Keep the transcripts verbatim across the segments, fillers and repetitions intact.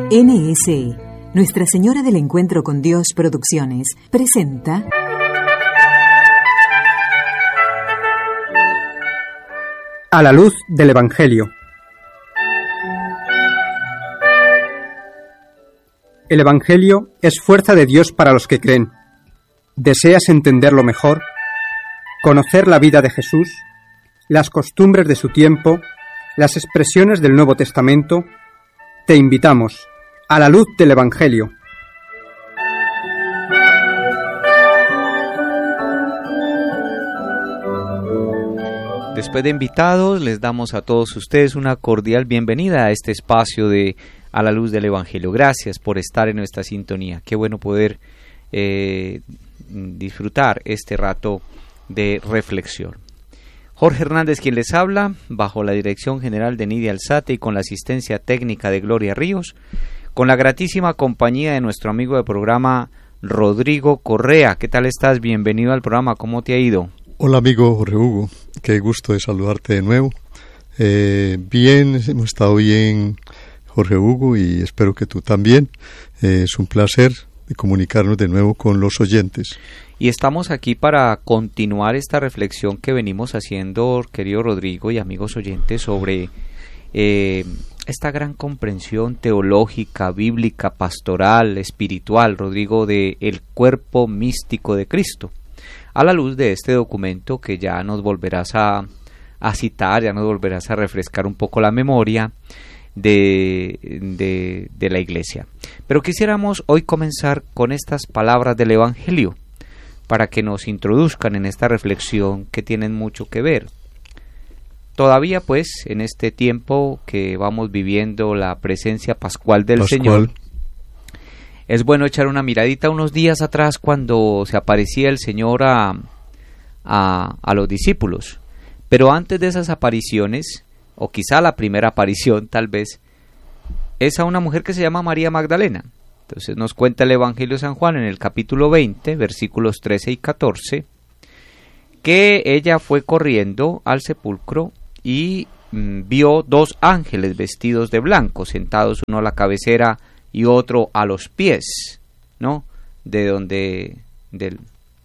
N S E, Nuestra Señora del Encuentro con Dios Producciones, presenta A la luz del Evangelio. El Evangelio es fuerza de Dios para los que creen. ¿Deseas entenderlo mejor? ¿Conocer la vida de Jesús? ¿Las costumbres de su tiempo? ¿Las expresiones del Nuevo Testamento? Te invitamos a la luz del Evangelio. Después de invitados, les damos a todos ustedes una cordial bienvenida a este espacio de A la Luz del Evangelio. Gracias por estar en nuestra sintonía. Qué bueno poder eh, disfrutar este rato de reflexión. Jorge Hernández quien les habla, bajo la dirección general de Nidia Alzate y con la asistencia técnica de Gloria Ríos, con la gratísima compañía de nuestro amigo de programa Rodrigo Correa. ¿Qué tal estás? Bienvenido al programa. ¿Cómo te ha ido? Hola amigo Jorge Hugo, qué gusto de saludarte de nuevo. Eh, bien, hemos estado bien Jorge Hugo y espero que tú también. Eh, es un placer de comunicarnos de nuevo con los oyentes. Y estamos aquí para continuar esta reflexión que venimos haciendo, querido Rodrigo y amigos oyentes, sobre eh, esta gran comprensión teológica, bíblica, pastoral, espiritual, Rodrigo, de el cuerpo místico de Cristo. A la luz de este documento que ya nos volverás a, a citar, ya nos volverás a refrescar un poco la memoria de, de, de la Iglesia. Pero quisiéramos hoy comenzar con estas palabras del Evangelio, para que nos introduzcan en esta reflexión que tienen mucho que ver. Todavía pues, en este tiempo que vamos viviendo la presencia pascual del Pascual. Señor, es bueno echar una miradita unos días atrás cuando se aparecía el Señor a, a, a los discípulos. Pero antes de esas apariciones, o quizá la primera aparición tal vez, es a una mujer que se llama María Magdalena. Entonces nos cuenta el Evangelio de San Juan en el capítulo veinte, versículos trece y catorce, que ella fue corriendo al sepulcro y mmm, vio dos ángeles vestidos de blanco, sentados uno a la cabecera y otro a los pies, ¿no? De donde, del,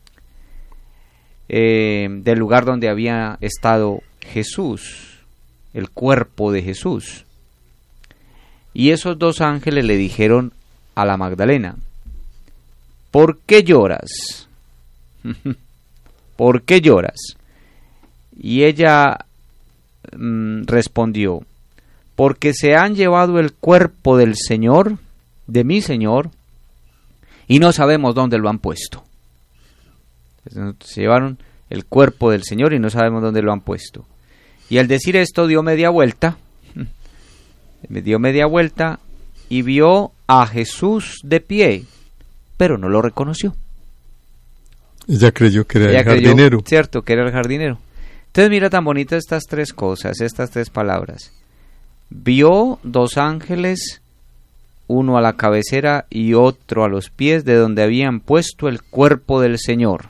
eh, del lugar donde había estado Jesús, el cuerpo de Jesús. Y esos dos ángeles le dijeron a la Magdalena: ¿por qué lloras? ¿Por qué lloras? Y ella mmm, respondió: porque se han llevado el cuerpo del Señor, de mi Señor, y no sabemos dónde lo han puesto. Se llevaron el cuerpo del Señor y no sabemos dónde lo han puesto. Y al decir esto dio media vuelta, me dio media vuelta y vio a Jesús de pie, pero no lo reconoció. Ella creyó que era Ella el creyó, jardinero. Cierto, que era el jardinero. Entonces mira tan bonitas estas tres cosas, estas tres palabras. Vio dos ángeles, uno a la cabecera y otro a los pies, de donde habían puesto el cuerpo del Señor.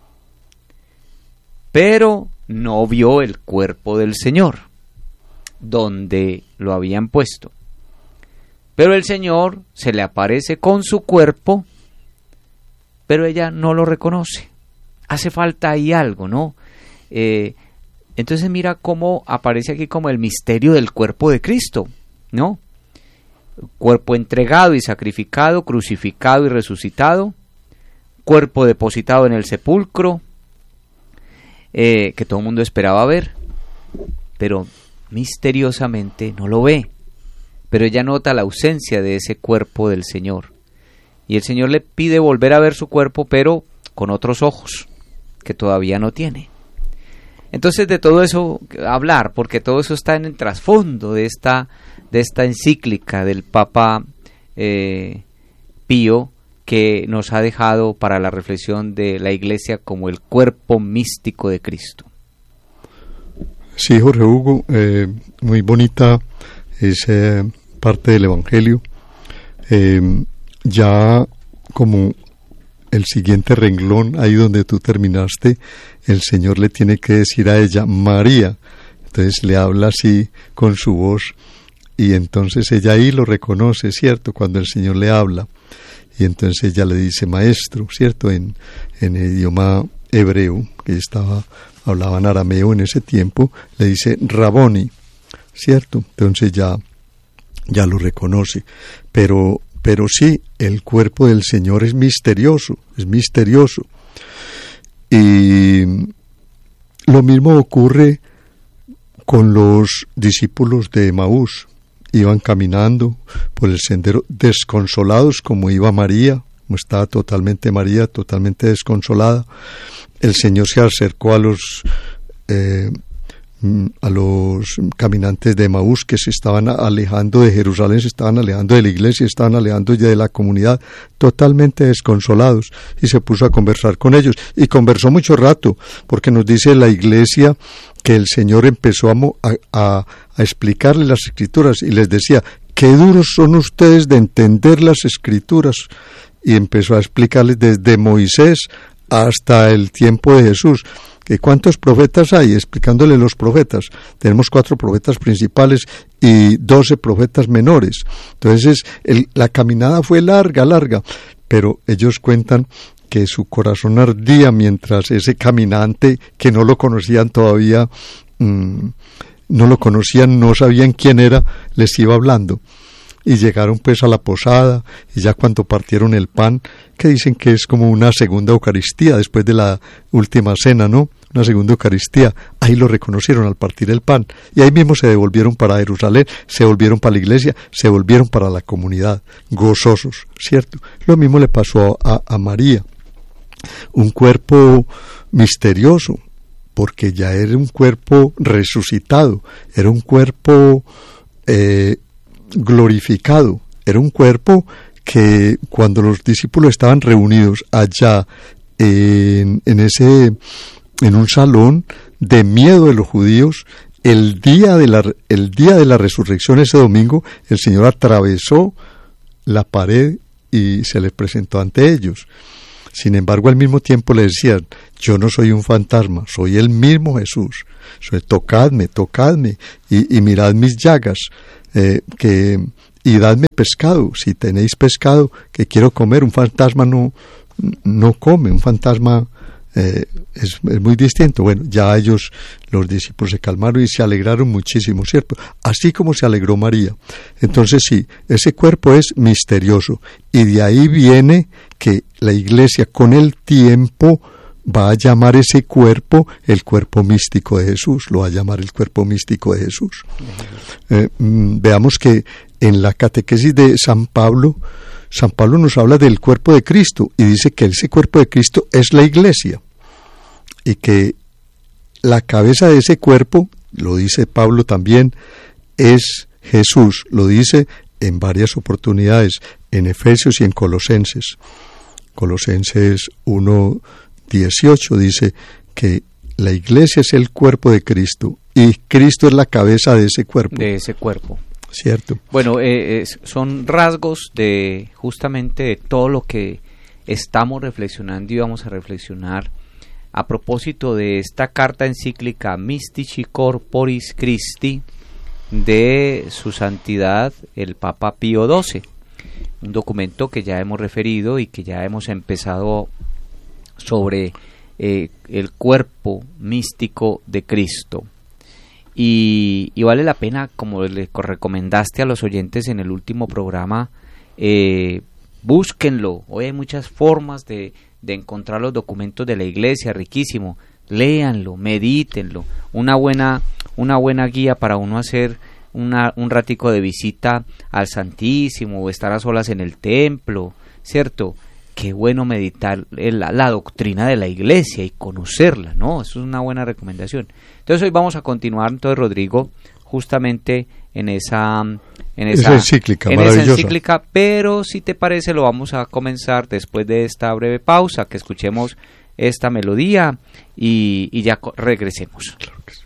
Pero no vio el cuerpo del Señor, donde lo habían puesto. Pero el Señor se le aparece con su cuerpo, pero ella no lo reconoce. Hace falta ahí algo, ¿no? Eh, entonces mira cómo aparece aquí como el misterio del cuerpo de Cristo, ¿no? Cuerpo entregado y sacrificado, crucificado y resucitado, cuerpo depositado en el sepulcro, eh, que todo el mundo esperaba ver, pero misteriosamente no lo ve. Pero ella nota la ausencia de ese cuerpo del Señor. Y el Señor le pide volver a ver su cuerpo, pero con otros ojos, que todavía no tiene. Entonces de todo eso hablar, porque todo eso está en el trasfondo de esta, de esta encíclica del Papa eh, Pío, que nos ha dejado para la reflexión de la Iglesia como el cuerpo místico de Cristo. Sí, Jorge Hugo, eh, muy bonita esa parte del Evangelio. Eh, ya como el siguiente renglón, ahí donde tú terminaste, el Señor le tiene que decir a ella, María. Entonces le habla así con su voz y entonces ella ahí lo reconoce, ¿cierto? Cuando el Señor le habla, y entonces ella le dice maestro, ¿cierto? En, en el idioma hebreo, que estaba, hablaban arameo en ese tiempo, le dice Raboni, ¿cierto? Entonces ya, ya lo reconoce, pero, pero sí, el cuerpo del Señor es misterioso, es misterioso, y lo mismo ocurre con los discípulos de Emaús. Iban caminando por el sendero desconsolados, como iba María, como estaba totalmente María, totalmente desconsolada. El Señor se acercó a los eh, a los caminantes de Emaús, que se estaban alejando de Jerusalén, se estaban alejando de la iglesia, estaban alejando ya de la comunidad, totalmente desconsolados, y se puso a conversar con ellos, y conversó mucho rato, porque nos dice la iglesia que el Señor empezó a, a, a explicarles las Escrituras, y les decía, qué duros son ustedes de entender las Escrituras, y empezó a explicarles desde Moisés hasta el tiempo de Jesús, que cuántos profetas hay, explicándole los profetas. Tenemos cuatro profetas principales y doce profetas menores. Entonces el, la caminada fue larga, larga, pero ellos cuentan que su corazón ardía mientras ese caminante, que no lo conocían todavía, mmm, no lo conocían, no sabían quién era, les iba hablando. Y llegaron pues a la posada, y ya cuando partieron el pan, que dicen que es como una segunda Eucaristía después de la última cena, ¿no? Una segunda Eucaristía, ahí lo reconocieron al partir el pan, y ahí mismo se devolvieron para Jerusalén, se volvieron para la iglesia, se volvieron para la comunidad, gozosos, ¿cierto? Lo mismo le pasó a, a María, un cuerpo misterioso, porque ya era un cuerpo resucitado, era un cuerpo eh, glorificado, era un cuerpo que cuando los discípulos estaban reunidos allá en, en ese en un salón de miedo de los judíos, el día de la el día de la resurrección, ese domingo, el Señor atravesó la pared y se les presentó ante ellos. Sin embargo, al mismo tiempo le decían, yo no soy un fantasma, soy el mismo Jesús, soy, tocadme, tocadme y, y mirad mis llagas, eh, que, y dadme pescado, si tenéis pescado que quiero comer. Un fantasma no, no come, un fantasma eh, es, es muy distinto. Bueno, ya ellos, los discípulos, se calmaron y se alegraron muchísimo, ¿cierto? Así como se alegró María. Entonces sí, ese cuerpo es misterioso, y de ahí viene que la iglesia con el tiempo va a llamar ese cuerpo el cuerpo místico de Jesús, lo va a llamar el cuerpo místico de Jesús. Eh, veamos que en la catequesis de San Pablo, San Pablo nos habla del cuerpo de Cristo y dice que ese cuerpo de Cristo es la iglesia, y que la cabeza de ese cuerpo, lo dice Pablo también, es Jesús, lo dice en varias oportunidades, en Efesios y en Colosenses. Colosenses uno dieciocho dice que la iglesia es el cuerpo de Cristo y Cristo es la cabeza de ese cuerpo. De ese cuerpo. Cierto. Bueno, eh, eh, son rasgos de justamente de todo lo que estamos reflexionando y vamos a reflexionar a propósito de esta carta encíclica Mystici Corporis Christi de su santidad el Papa Pío doce, un documento que ya hemos referido y que ya hemos empezado sobre eh, el cuerpo místico de Cristo. Y, y vale la pena, como le recomendaste a los oyentes en el último programa, eh, búsquenlo. Hoy hay muchas formas de, de encontrar los documentos de la iglesia, riquísimo. Léanlo, medítenlo. Una buena, una buena guía para uno hacer una, un ratico de visita al Santísimo o estar a solas en el templo, ¿cierto? Qué bueno meditar la, la doctrina de la iglesia y conocerla, ¿no? Eso es una buena recomendación. Entonces hoy vamos a continuar, entonces, Rodrigo, justamente en esa, en esa, esa encíclica en maravillosa. Esa encíclica, pero si te parece lo vamos a comenzar después de esta breve pausa, que escuchemos esta melodía y, y ya regresemos. Claro que sí.